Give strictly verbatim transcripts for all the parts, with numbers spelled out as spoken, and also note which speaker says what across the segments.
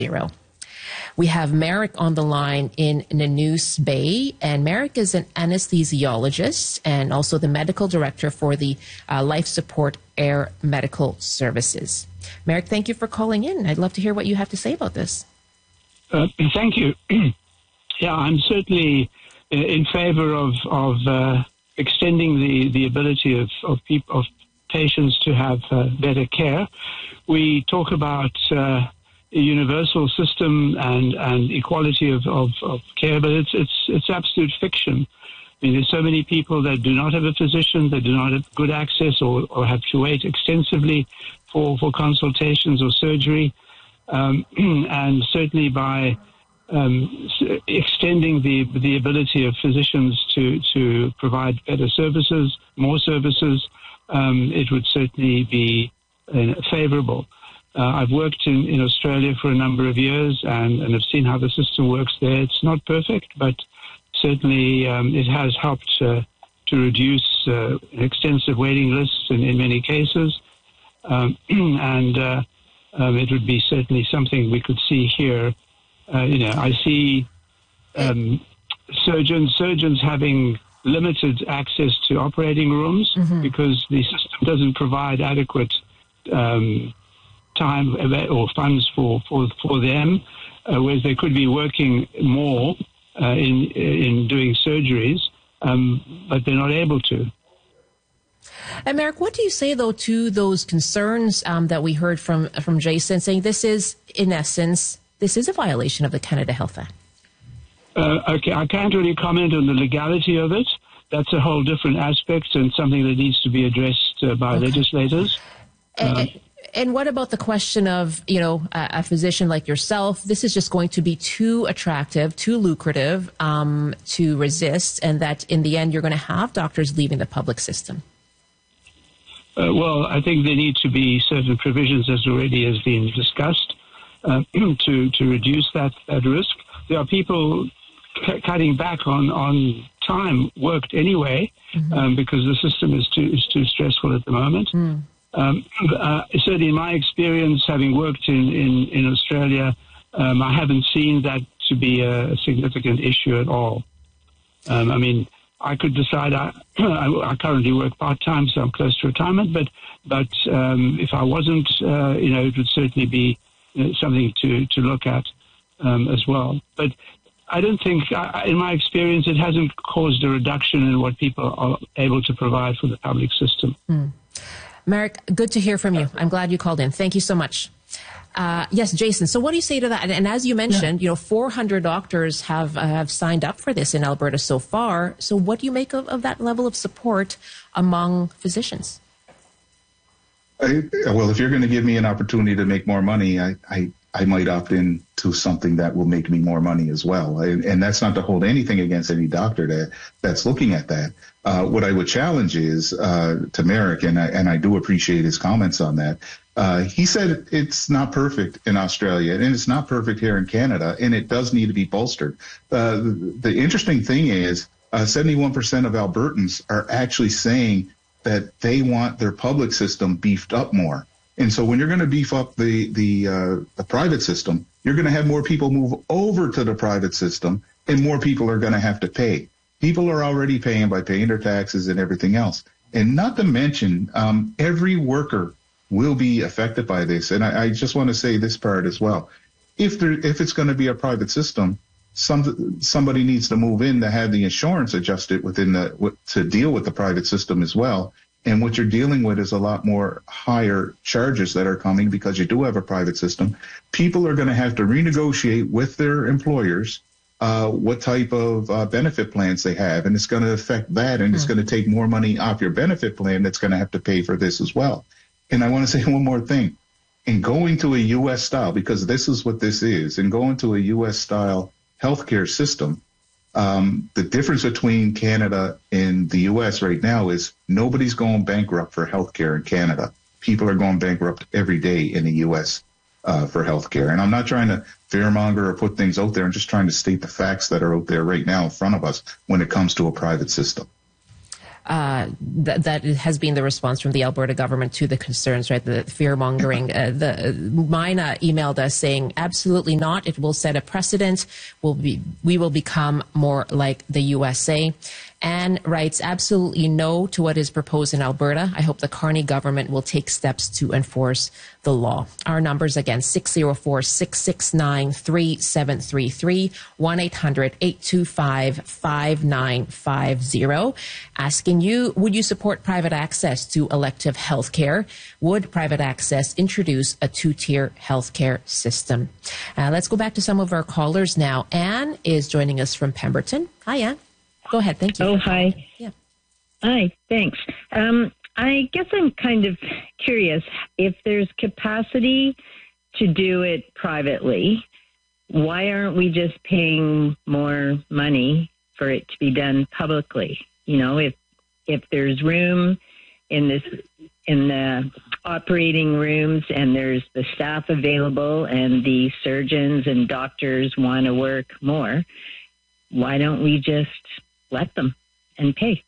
Speaker 1: zero. We have Merrick on the line in Nanews Bay, and Merrick is an anesthesiologist and also the medical director for the uh, Life Support Air Medical Services. Merrick, thank you for calling in. I'd love to hear what you have to say about this.
Speaker 2: Uh, thank you. Yeah, I'm certainly in favor of of uh, extending the, the ability of of, people, of patients to have uh, better care. We talk about uh, a universal system and, and equality of, of, of care, but it's it's it's absolute fiction. I mean, there's so many people that do not have a physician, that do not have good access, or, or have to wait extensively for, for consultations or surgery. Um, and certainly by um, extending the the ability of physicians to, to provide better services, more services, um, it would certainly be uh, favorable. Uh, I've worked in, in Australia for a number of years and, and have seen how the system works there. It's not perfect, but certainly um, it has helped uh, to reduce uh, extensive waiting lists in, in many cases. Um, and uh, um, it would be certainly something we could see here. Uh, you know, I see um, surgeons surgeons having limited access to operating rooms mm-hmm. because the system doesn't provide adequate um, time or funds for, for, for them, uh, whereas they could be working more uh, in in doing surgeries, um, but they're not able to.
Speaker 1: And Merrick, what do you say, though, to those concerns um, that we heard from from Jason, saying this is, in essence, this is a violation of the Canada Health Act?
Speaker 2: Uh, okay, I can't really comment on the legality of it. That's a whole different aspect and something that needs to be addressed uh, by okay. legislators.
Speaker 1: And, uh, and what about the question of, you know, a, a physician like yourself, this is just going to be too attractive, too lucrative um, to resist, and that in the end you're going to have doctors leaving the public system?
Speaker 2: Uh, well, I think there need to be certain provisions, as already has been discussed, uh, to to reduce that, that risk. There are people c- cutting back on, on time worked anyway mm-hmm. um, because the system is too is too stressful at the moment. Mm. Um, uh, certainly, in my experience, having worked in in, in Australia, um, I haven't seen that to be a, a significant issue at all. Um, I mean. I could decide. I, I currently work part time, so I'm close to retirement. But, but um, if I wasn't, uh, you know, it would certainly be you know, something to to look at um, as well. But I don't think, I, in my experience, it hasn't caused a reduction in what people are able to provide for the public system.
Speaker 1: Mm. Merrick, good to hear from you. I'm glad you called in. Thank you so much. Uh, yes, Jason. So what do you say to that? And, and as you mentioned, yeah. you know, four hundred doctors have uh, have signed up for this in Alberta so far. So what do you make of, of that level of support among physicians?
Speaker 3: I, well, if you're going to give me an opportunity to make more money, I, I, I might opt in to something that will make me more money as well. And, and that's not to hold anything against any doctor that that's looking at that. Uh, what I would challenge is uh, to Merrick, and I, and I do appreciate his comments on that. Uh, he said it's not perfect in Australia, and it's not perfect here in Canada, and it does need to be bolstered. Uh, the, the interesting thing is uh, seventy-one percent of Albertans are actually saying that they want their public system beefed up more. And so when you're going to beef up the, the, uh, the private system, you're going to have more people move over to the private system, and more people are going to have to pay. People are already paying by paying their taxes and everything else. And not to mention, um, every worker will be affected by this. And I, I just want to say this part as well. If there, if it's going to be a private system, some somebody needs to move in to have the insurance adjusted within the to deal with the private system as well. And what you're dealing with is a lot more higher charges that are coming because you do have a private system. People are going to have to renegotiate with their employers uh, what type of uh, benefit plans they have, and it's going to affect that, and mm. it's going to take more money off your benefit plan that's going to have to pay for this as well. And I want to say one more thing. In going to a U S style, because this is what this is, in going to a U S style healthcare system, um, the difference between Canada and the U S right now is nobody's going bankrupt for healthcare in Canada. People are going bankrupt every day in the U S uh, for healthcare. And I'm not trying to fearmonger or put things out there. I'm just trying to state the facts that are out there right now in front of us when it comes to a private system.
Speaker 1: uh, th- that has been the response from the Alberta government to the concerns, right? The fear mongering. Uh, the Mina emailed us saying, absolutely not. It will set a precedent. We'll be, we will become more like the U S A. Anne writes, absolutely no to what is proposed in Alberta. I hope the Carney government will take steps to enforce the law. Our numbers again, six oh four, six six nine, three seven three three, one eight hundred, eight two five, five nine five zero. Asking you, would you support private access to elective health care? Would private access introduce a two-tier healthcare system? Uh, let's go back to some of our callers now. Anne is joining us from Pemberton. Hi, Anne. Go ahead. Thank you.
Speaker 4: Oh, hi.
Speaker 1: Yeah.
Speaker 4: Hi. Thanks. Um, I guess I'm kind of curious if there's capacity to do it privately. Why aren't we just paying more money for it to be done publicly? You know, if if there's room in this in the operating rooms and there's the staff available and the surgeons and doctors want to work more, why don't we just let them and pay?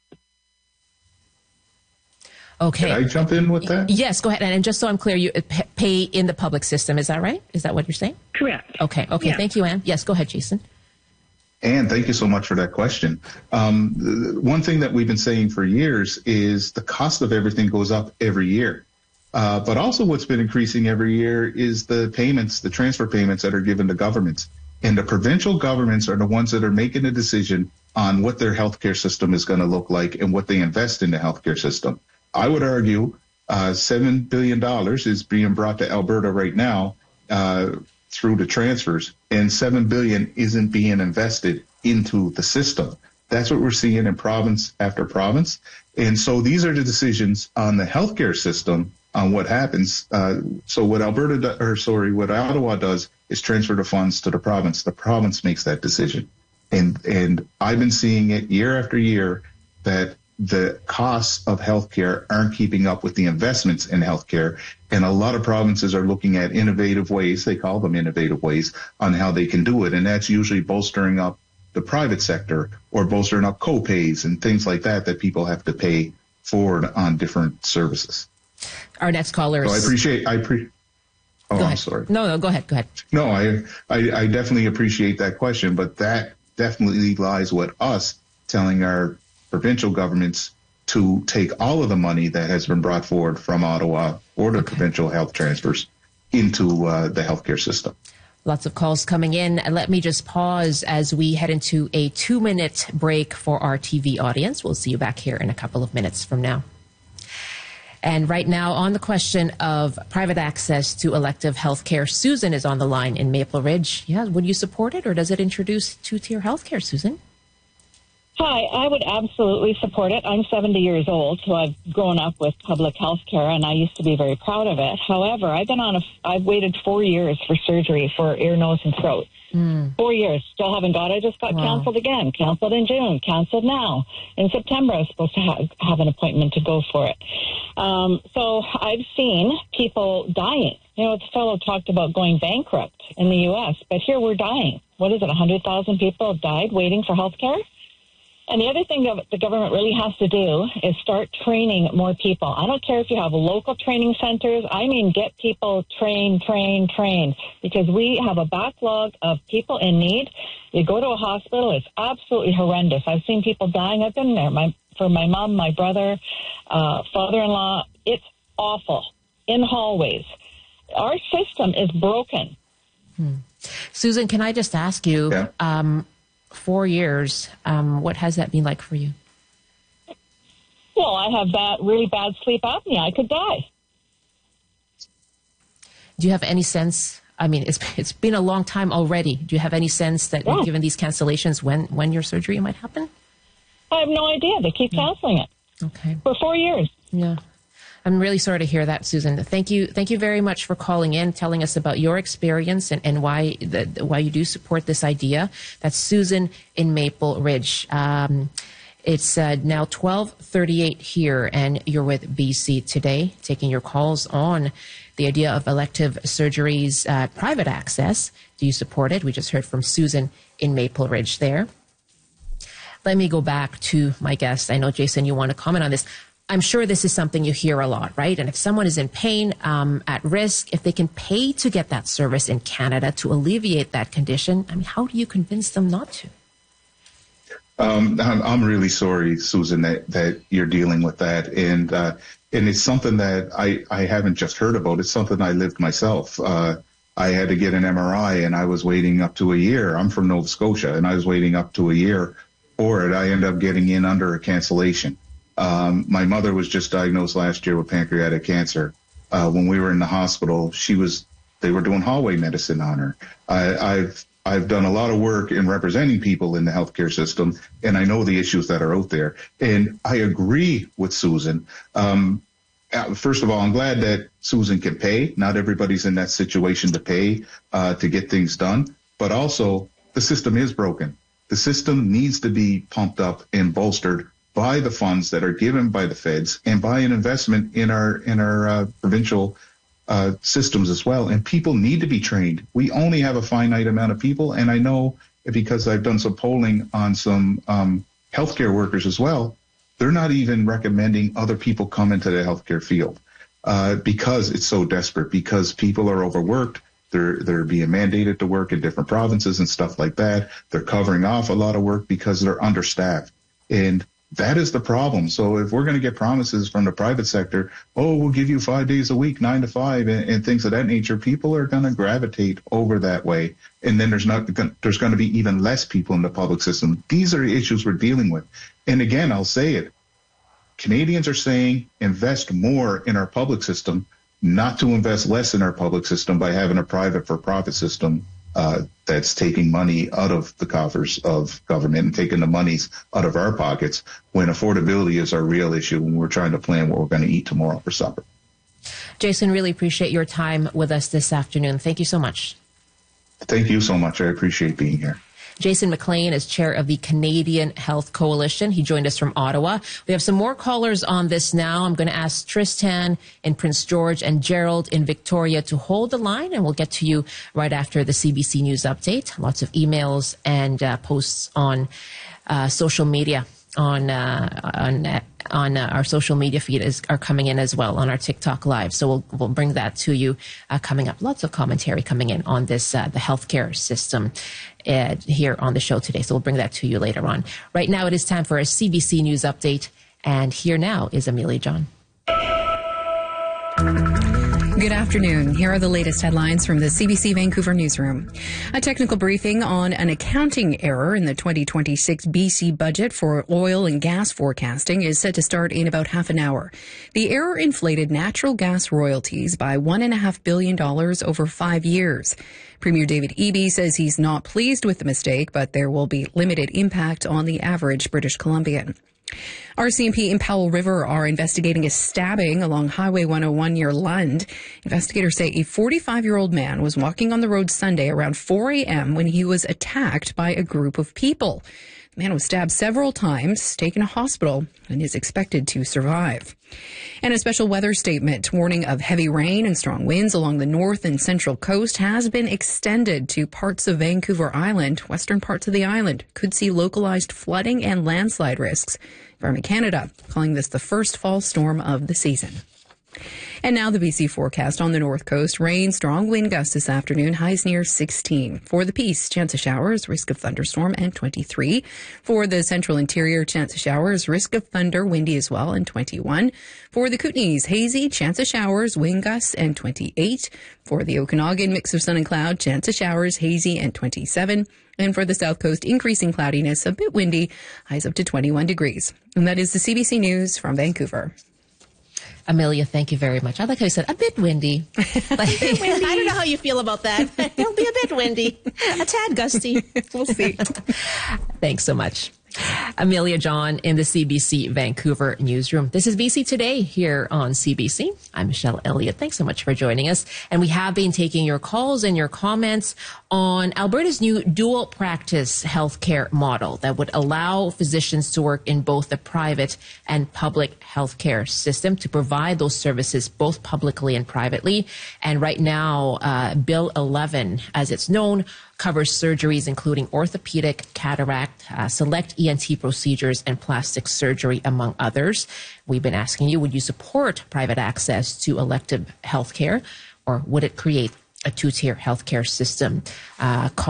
Speaker 1: Okay.
Speaker 3: Can I jump in with that?
Speaker 1: Yes, go ahead. And just so I'm clear, you pay in the public system. Is that right? Is that what you're saying?
Speaker 4: Correct.
Speaker 1: Okay. Okay.
Speaker 4: Yeah.
Speaker 1: Thank you, Anne. Yes, go ahead, Jason.
Speaker 3: Anne, thank you so much for that question. Um, one thing that we've been saying for years is the cost of everything goes up every year. Uh, but also what's been increasing every year is the payments, the transfer payments that are given to governments. And the provincial governments are the ones that are making the decision on what their healthcare system is going to look like and what they invest in the healthcare system. I would argue uh, seven billion dollars is being brought to Alberta right now uh, through the transfers, and seven billion dollars isn't being invested into the system. That's what we're seeing in province after province. And so these are the decisions on the healthcare system on what happens. Uh, so what Alberta, do, or sorry, what Ottawa does is transfer the funds to the province. The province makes that decision. And, and I've been seeing it year after year that the costs of healthcare aren't keeping up with the investments in healthcare. And a lot of provinces are looking at innovative ways, they call them innovative ways, on how they can do it. And that's usually bolstering up the private sector or bolstering up co-pays and things like that that people have to pay forward on different services.
Speaker 1: Our next caller is...
Speaker 3: So I appreciate... I pre- oh,
Speaker 1: go
Speaker 3: I'm
Speaker 1: ahead.
Speaker 3: sorry.
Speaker 1: No, no, go ahead, go ahead.
Speaker 3: No, I, I, I definitely appreciate that question, but that definitely lies with us telling our provincial governments to take all of the money that has been brought forward from Ottawa or the okay. provincial health transfers into uh, the healthcare system.
Speaker 1: Lots of calls coming in. Let me just pause as we head into a two-minute break for our T V audience. We'll see you back here in a couple of minutes from now. And right now, on the question of private access to elective health care, Susan is on the line in Maple Ridge. Yeah, would you support it, or does it introduce two-tier health care, Susan?
Speaker 5: Hi, I would absolutely support it. I'm seventy years old, so I've grown up with public health care, and I used to be very proud of it. However, I've been on a, I've waited four years for surgery for ear, nose, and throat. Mm. Four years, still haven't got it. I just got wow. canceled again, canceled in June, canceled now. In September, I was supposed to have, have an appointment to go for it. Um, so I've seen people dying. You know, the fellow talked about going bankrupt in the U S, but here we're dying. What is it, one hundred thousand people have died waiting for health care? And the other thing that the government really has to do is start training more people. I don't care if you have local training centers. I mean, get people trained, trained, trained, because we have a backlog of people in need. You go to a hospital, it's absolutely horrendous. I've seen people dying. I've been there. My, for my mom, my brother, uh, father-in-law, it's awful in hallways. Our system is broken.
Speaker 1: Hmm. Susan, can I just ask you, yeah. um, Four years, um, what has that been like for you?
Speaker 5: Well, I have that really bad sleep apnea. I could die.
Speaker 1: Do you have any sense, I mean, it's it's been a long time already. Do you have any sense that yeah. given these cancellations, when, when your surgery might happen?
Speaker 5: I have no idea. They keep canceling it.
Speaker 1: Okay.
Speaker 5: For four years.
Speaker 1: Yeah. I'm really sorry to hear that, Susan. Thank you. Thank you very much for calling in, telling us about your experience and, and why the, why you do support this idea. That's Susan in Maple Ridge. Um, it's uh, now twelve thirty-eight here, and you're with B C Today, taking your calls on the idea of elective surgeries, uh, private access. Do you support it? We just heard from Susan in Maple Ridge there. Let me go back to my guest. I know, Jason, you want to comment on this. I'm sure this is something you hear a lot, right? And if someone is in pain, um, at risk, if they can pay to get that service in Canada to alleviate that condition, I mean, how do you convince them not to?
Speaker 3: Um, I'm, I'm really sorry, Susan, that, that you're dealing with that. And, uh, and it's something that I, I haven't just heard about. It's something I lived myself. Uh, I had to get an M R I and I was waiting up to a year. I'm from Nova Scotia and I was waiting up to a year for it. I ended up getting in under a cancellation. Um, my mother was just diagnosed last year with pancreatic cancer. Uh, when we were in the hospital, she was, they were doing hallway medicine on her. I, I've, I've done a lot of work in representing people in the healthcare system, and I know the issues that are out there. And I agree with Susan. Um, first of all, I'm glad that Susan can pay. Not everybody's in that situation to pay, uh, to get things done. But also, the system is broken. The system needs to be pumped up and bolstered by the funds that are given by the feds and by an investment in our in our uh, provincial uh, systems as well. And people need to be trained. We only have a finite amount of people, and I know because I've done some polling on some um, healthcare workers as well, they're not even recommending other people come into the healthcare field uh, because it's so desperate, because people are overworked. They're, they're being mandated to work in different provinces and stuff like that. They're covering off a lot of work because they're understaffed. And that is the problem. So if we're going to get promises from the private sector, oh, we'll give you five days a week, nine to five, and, and things of that nature, people are going to gravitate over that way. And then there's not, there's going to be even less people in the public system. These are the issues we're dealing with. And again, I'll say it. Canadians are saying invest more in our public system, not to invest less in our public system by having a private for-profit system uh, that's taking money out of the coffers of government and taking the monies out of our pockets when affordability is our real issue when we're trying to plan what we're going to eat tomorrow for supper.
Speaker 1: Jason, really appreciate your time with us this afternoon. Thank you so much.
Speaker 3: Thank you so much. I appreciate being here.
Speaker 1: Jason McLean is chair of the Canadian Health Coalition. He joined us from Ottawa. We have some more callers on this now. I'm going to ask Tristan in Prince George and Gerald in Victoria to hold the line, and we'll get to you right after the C B C News update. Lots of emails and uh, posts on uh, social media, on uh, on uh, on uh, our social media feed is, are coming in as well on our TikTok Live. So we'll, we'll bring that to you uh, coming up. Lots of commentary coming in on this, uh, the healthcare system uh, here on the show today. So we'll bring that to you later on. Right now it is time for a C B C News update. And here now is Amelia John.
Speaker 6: Good afternoon. Here are the latest headlines from the C B C Vancouver newsroom. A technical briefing on an accounting error in the twenty twenty-six B C budget for oil and gas forecasting is set to start in about half an hour. The error inflated natural gas royalties by one point five billion dollars over five years. Premier David Eby says he's not pleased with the mistake, but there will be limited impact on the average British Columbian. R C M P in Powell River are investigating a stabbing along Highway one oh one near Lund. Investigators say a forty-five-year-old man was walking on the road Sunday around four a.m. when he was attacked by a group of people. The man was stabbed several times, taken to hospital, and is expected to survive. And a special weather statement warning of heavy rain and strong winds along the north and central coast has been extended to parts of Vancouver Island. Western parts of the island could see localized flooding and landslide risks. Environment Canada calling this the first fall storm of the season. And now the B C forecast on the north coast. Rain, strong wind gusts this afternoon, highs near sixteen. For the Peace, chance of showers, risk of thunderstorm, and twenty-three. For the central interior, chance of showers, risk of thunder, windy as well, and twenty-one. For the Kootenays, hazy, chance of showers, wind gusts, and twenty-eight. For the Okanagan, mix of sun and cloud, chance of showers, hazy, and twenty-seven. And for the south coast, increasing cloudiness, a bit windy, highs up to twenty-one degrees. And that is the C B C News from Vancouver.
Speaker 1: Amelia, thank you very much. I like how you said a bit windy. Like, windy. I don't know how you feel about that. It'll be a bit windy, a tad gusty.
Speaker 6: We'll see.
Speaker 1: Thanks so much. Amelia John in the C B C Vancouver newsroom. This is B C Today here on C B C. I'm Michelle Elliott. Thanks so much for joining us. And we have been taking your calls and your comments on Alberta's new dual practice healthcare model that would allow physicians to work in both the private and public healthcare system to provide those services both publicly and privately. And right now, uh, Bill eleven, as it's known, covers surgeries including orthopedic, cataract, uh, select E N T procedures, and plastic surgery, among others. We've been asking you, would you support private access to elective healthcare, or would it create a two-tier healthcare system? Uh,